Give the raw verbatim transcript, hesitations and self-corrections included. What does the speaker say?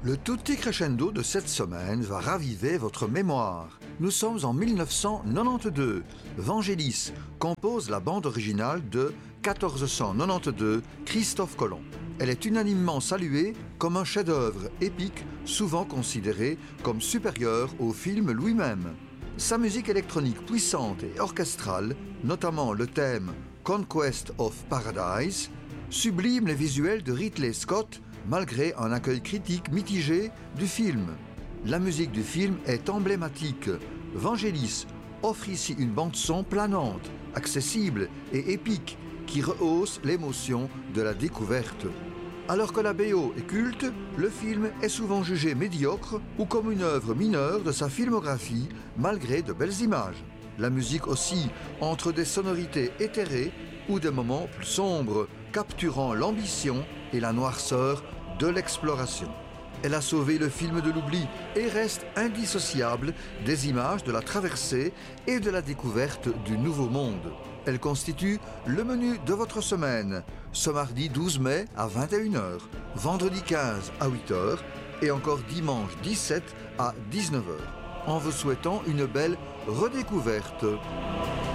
Le tutti crescendo de cette semaine va raviver votre mémoire. Nous sommes en mille neuf cent quatre-vingt-douze. Vangelis compose la bande originale de quatorze cent quatre-vingt-douze Christophe Colomb. Elle est unanimement saluée comme un chef-d'œuvre épique, souvent considéré comme supérieur au film lui-même. Sa musique électronique puissante et orchestrale, notamment le thème Conquest of Paradise, sublime les visuels de Ridley Scott malgré un accueil critique mitigé du film. La musique du film est emblématique. Vangelis offre ici une bande-son planante, accessible et épique qui rehausse l'émotion de la découverte. Alors que la B O est culte, le film est souvent jugé médiocre ou comme une œuvre mineure de sa filmographie malgré de belles images. La musique oscille entre des sonorités éthérées ou des moments plus sombres, capturant l'ambition et la noirceur de l'exploration. Elle a sauvé le film de l'oubli et reste indissociable des images de la traversée et de la découverte du nouveau monde. Elle constitue le menu de votre semaine, ce mardi douze mai à vingt et une heures, vendredi quinze à huit heures et encore dimanche dix-sept à dix-neuf heures, en vous souhaitant une belle redécouverte.